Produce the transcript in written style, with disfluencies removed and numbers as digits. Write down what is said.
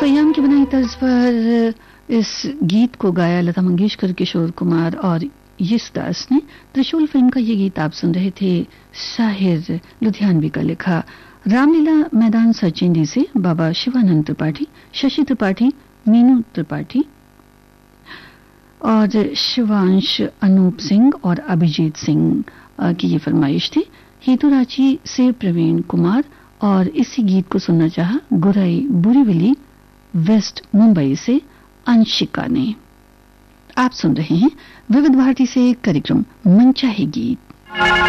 कयाम की बनाई तर्ज पर इस गीत को गाया लता मंगेशकर, किशोर कुमार और यशदास ने। त्रिशूल फिल्म का ये गीत आप सुन रहे थे। शाहिर लुधियानवी का लिखा। रामलीला मैदान सरचेंडी से बाबा शिवानंद त्रिपाठी, शशि त्रिपाठी, मीनू त्रिपाठी और शिवांश, अनूप सिंह और अभिजीत सिंह की ये फरमाइश थी। हेतु रांची से प्रवीण कुमार और इसी गीत को सुनना चाहा गुराई बुरीविली वेस्ट मुंबई से अंशिका ने। आप सुन रहे हैं विविध भारती से कार्यक्रम मनचाहे गीत।